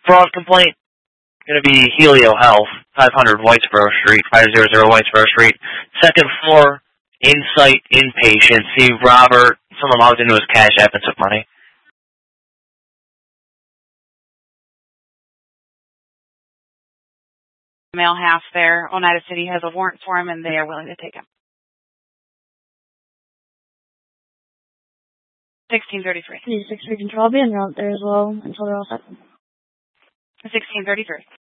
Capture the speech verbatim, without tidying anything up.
Fraud complaint, going to be Helio Health, five hundred Whitesboro Street, five hundred Whitesboro Street. Second floor, Insight Inpatient. See Robert, someone logged into his Cash App and took money. Male half there. Oneida City has a warrant for him, and they are willing to take him. sixteen thirty-three. Need six three control. I'll be en route there as well until they're all set. sixteen thirty-three.